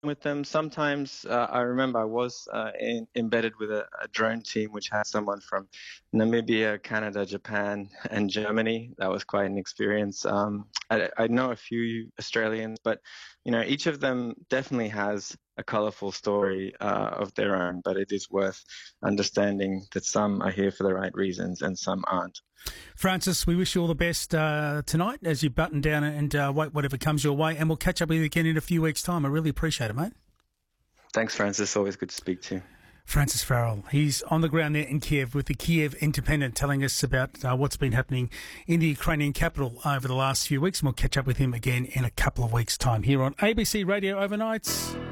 with them. Sometimes I remember I was embedded with a drone team which had someone from Namibia, Canada, Japan, and Germany. That was quite an experience. I know a few Australians, but each of them definitely has a colourful story of their own. But it is worth understanding that some are here for the right reasons and some aren't. Francis, we wish you all the best tonight as you button down and wait whatever comes your way, and we'll catch up with you again in a few weeks' time. I really appreciate it, mate. Thanks, Francis. Always good to speak to you. Francis Farrell, he's on the ground there in Kiev with the Kiev Independent, telling us about what's been happening in the Ukrainian capital over the last few weeks, and we'll catch up with him again in a couple of weeks' time here on ABC Radio Overnights.